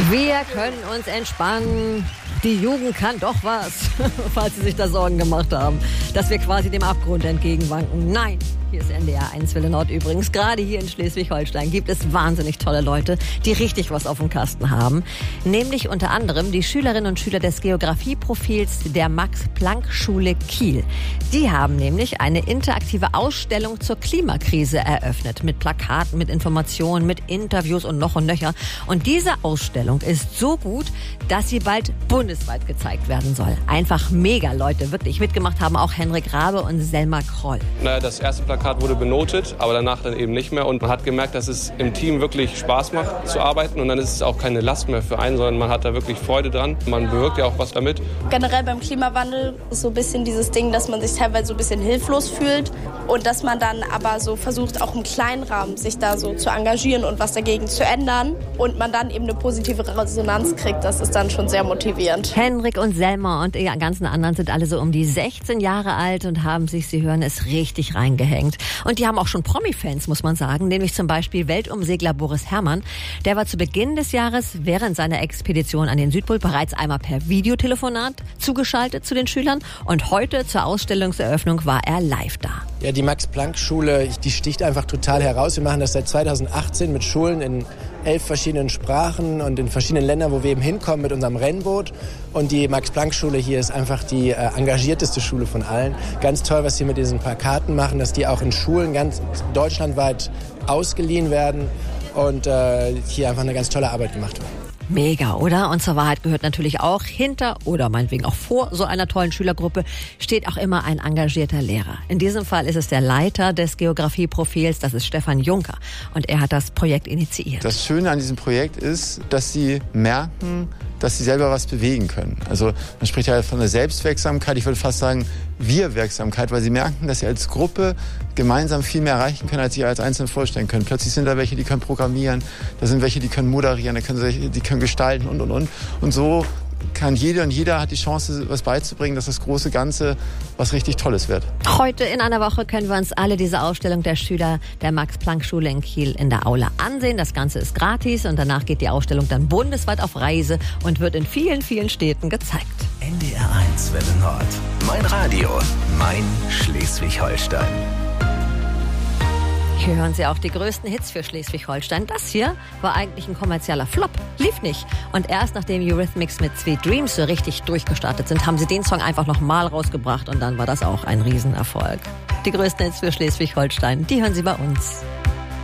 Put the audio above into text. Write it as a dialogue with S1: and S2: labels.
S1: Wir können uns entspannen. Die Jugend kann doch was, falls Sie sich da Sorgen gemacht haben, dass wir quasi dem Abgrund entgegenwanken. Nein, hier ist NDR 1 Welle Nord übrigens. Gerade hier in Schleswig-Holstein gibt es wahnsinnig tolle Leute, die richtig was auf dem Kasten haben. Nämlich unter anderem die Schülerinnen und Schüler des Geografieprofils der Max-Planck-Schule Kiel. Die haben nämlich eine interaktive Ausstellung zur Klimakrise eröffnet. Mit Plakaten, mit Informationen, mit Interviews und noch und nöcher. Und diese Ausstellung ist so gut, dass sie bald bundesweit gezeigt werden soll. Einfach mega, Leute. Wirklich mitgemacht haben auch Henrik Rabe und Selma Kroll.
S2: Das erste Plakat wurde benotet, aber danach dann eben nicht mehr. Und man hat gemerkt, dass es im Team wirklich Spaß macht zu arbeiten. Und dann ist es auch keine Last mehr für einen, sondern man hat da wirklich Freude dran. Man bewirkt ja auch was damit.
S3: Generell beim Klimawandel ist so ein bisschen dieses Ding, dass man sich teilweise so ein bisschen hilflos fühlt. Und dass man dann aber so versucht, auch im kleinen Rahmen sich da so zu engagieren und was dagegen zu ändern. Und man dann eben eine positive Resonanz kriegt. Das ist dann schon sehr motivierend.
S1: Henrik und Selma und die ganzen anderen sind alle so um die 16 Jahre alt und haben sich, Sie hören es, richtig reingehängt. Und die haben auch schon Promi-Fans, muss man sagen, nämlich zum Beispiel Weltumsegler Boris Herrmann. Der war zu Beginn des Jahres während seiner Expedition an den Südpol bereits einmal per Videotelefonat zugeschaltet zu den Schülern. Und heute zur Ausstellungseröffnung war er live da.
S4: Ja, die Max-Planck-Schule, die sticht einfach total heraus. Wir machen das seit 2018 mit Schulen in 11 verschiedenen Sprachen und in verschiedenen Ländern, wo wir eben hinkommen mit unserem Rennboot. Und die Max-Planck-Schule hier ist einfach die engagierteste Schule von allen. Ganz toll, was wir mit diesen Plakaten machen, dass die auch in Schulen ganz deutschlandweit ausgeliehen werden und hier einfach eine ganz tolle Arbeit gemacht wird.
S1: Mega, oder? Und zur Wahrheit gehört natürlich auch, hinter oder meinetwegen auch vor so einer tollen Schülergruppe steht auch immer ein engagierter Lehrer. In diesem Fall ist es der Leiter des Geografieprofils, das ist Stefan Juncker. Und er hat das Projekt initiiert.
S5: Das Schöne an diesem Projekt ist, dass sie merken, dass sie selber was bewegen können. Also man spricht ja von der Selbstwirksamkeit, ich würde fast sagen Wir-Wirksamkeit, weil sie merken, dass sie als Gruppe gemeinsam viel mehr erreichen können, als sie als Einzelne vorstellen können. Plötzlich sind da welche, die können programmieren, da sind welche, die können moderieren, die können gestalten und. Und so kann jede und jeder hat die Chance, was beizubringen, dass das große Ganze was richtig Tolles wird.
S1: Heute in einer Woche können wir uns alle diese Ausstellung der Schüler der Max-Planck-Schule in Kiel in der Aula ansehen. Das Ganze ist gratis und danach geht die Ausstellung dann bundesweit auf Reise und wird in vielen, vielen Städten gezeigt.
S6: NDR 1 Welle Nord. Mein Radio, mein Schleswig-Holstein.
S1: Hier hören Sie auch die größten Hits für Schleswig-Holstein. Das hier war eigentlich ein kommerzieller Flop. Lief nicht. Und erst nachdem Eurythmics mit Sweet Dreams so richtig durchgestartet sind, haben sie den Song einfach nochmal rausgebracht und dann war das auch ein Riesenerfolg. Die größten Hits für Schleswig-Holstein, die hören Sie bei uns.